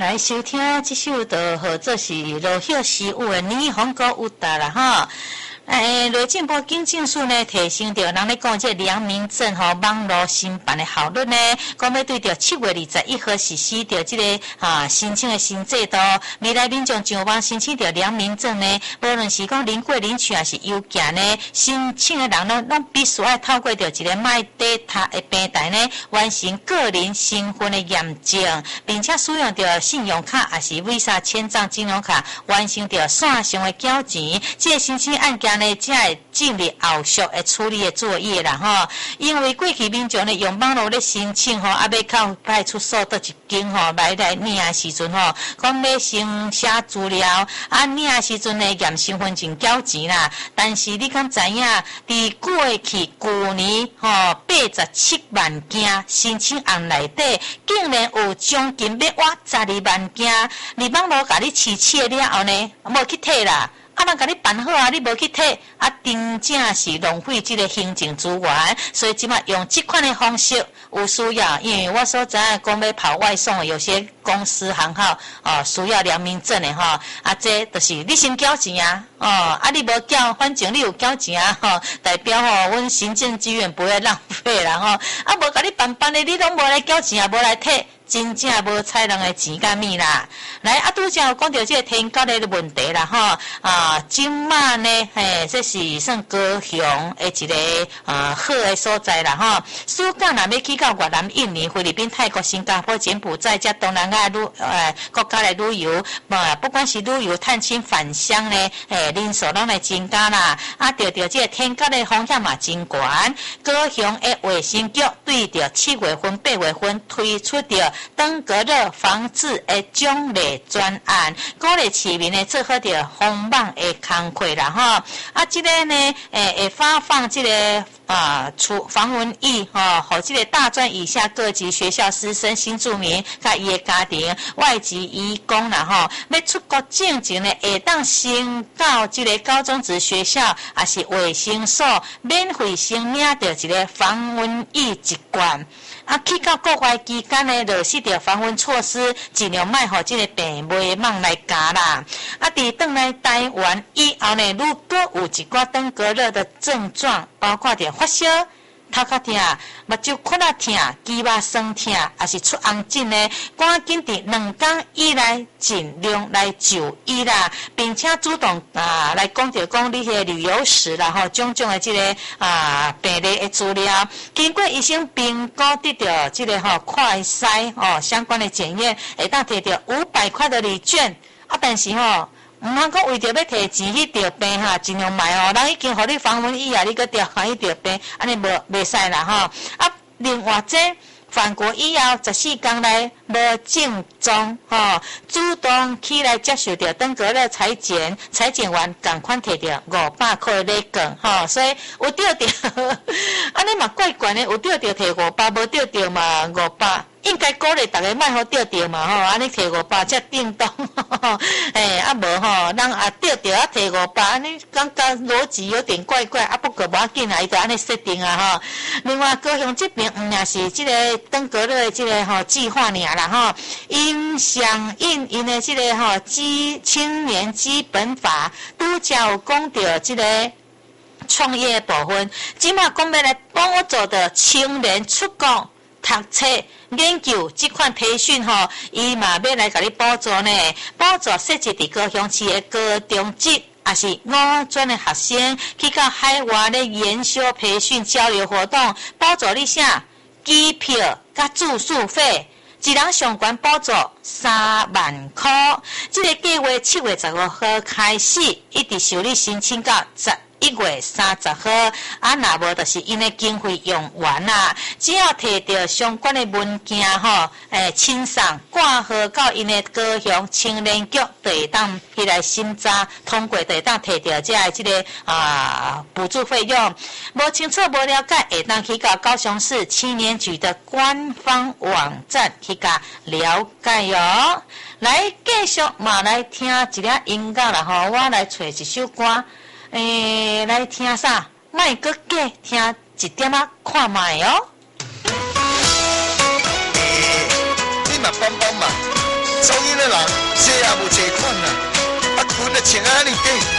来收听这首就或者是罗秀诗有的霓虹歌有达啦哈。内政部警政署呢提醒着人咧讲这良民证网络申办的效率呢，讲要对着7月21号实施着这个申请的新制度，未来民众上网申请着良民证呢，无论是讲临过领取还是邮件呢，申请的人拢必须要透过着一个卖 data 的平台呢，完成个人身份的验证，并且使用着信用卡还是 Visa 签账金融卡完成着线上的缴钱，这申请案件呢才会进入后续的处理的作业啦吼。因为过去民众呢用网络咧申请吼，要到派出所倒一间来领的时阵讲要先写资料，领的时阵呢验身份证缴钱啦。但是你敢知影，伫过去旧年87万件申请案内底，竟然有将近要挖12万件，你网络甲你试测了后呢，无去摕啦。人甲你办好你无去摕，真正是浪费这个行政资源。所以即马用这款的方式有需要，因为我所知讲要跑外送的有些公司行号需要良民证的这就是你先缴钱你无缴，反正你有缴钱代表阮行政资源不会浪费啦无甲你办的你拢无来缴钱无来摕。真正无采人的钱甲物啦，来拄则有讲到这个天高的问题啦今麦呢，这是算高雄的一个好的所在啦暑假若要去到越南、印尼、菲律宾、泰国、新加坡、柬埔寨加东南亚国家来旅游，不管是旅游、探亲、返乡呢，人数拢来增加啦。对着这个天高的风险嘛真悬，高雄的卫生局对着7月份、8月份推出着登革热防治的奖励专案，鼓励市民呢做好着防网的工作啦这个呢会发放这个防蚊液和这个大专以下各级学校师生、新住民甲伊的家庭、外籍移工啦要出国进前呢，会当先到这个高中职学校还是卫生所免费先领到一个防蚊液一罐。去到国外期间呢，落实着防蚊措施，尽量莫互这个病媒蟒来咬啦。伫转来台湾以后呢，如果有一寡登革热的症状，包括着发烧、头壳痛、目睭窟仔痛、肌肉酸痛，还是出红疹呢，赶紧伫2天以内尽量来就医啦，并且主动来讲着讲你的旅游史啦种种的这个病例的资料，经过医生评估得到这个快筛相关的检验，会当摕到500块的礼券但是毋通讲为着要摕钱去得病尽量卖人已经互你防蚊液你搁得去得病，安尼袂使啦另外这返国以后14天内无症状主动起来接受到登革热采检完赶快摕到500块的礼券所以有得到安尼嘛怪怪的，有得到摕500，无得到嘛500。应该鼓励大家莫好得到嘛安尼摕500才叮当无人得到摕500，安尼感觉逻辑有点怪怪不过无要紧伊就安尼设定另外高雄这边也是这个登革热的这个计划尔啦因响应因的这个青年基本法拄则有讲到这个创业部分，即马讲要来帮我做的青年出国读册研究这款培训伊嘛要来甲你补助呢，补助设置伫高雄市的高中职也是5专的学生去到海外的研修培训交流活动，补助你啥机票甲住宿费，一人上悬补助3万块。这个计划7月15号开始，一直受理申请到1月30号若无就是因的经费用完啦，只要摕到相关的文件亲送挂号到因的高雄青年局，就会当去来审查通过，就会当摕到这个补助费用。无清楚无了解，会当去到高雄市青年局的官方网站去甲了解来继续嘛来听一粒音乐啦我来找一首歌。来听啥？莫搁假听一点看卖你嘛帮忙， 走因的人，这也无这款啊，啊裙啊穿啊尼短。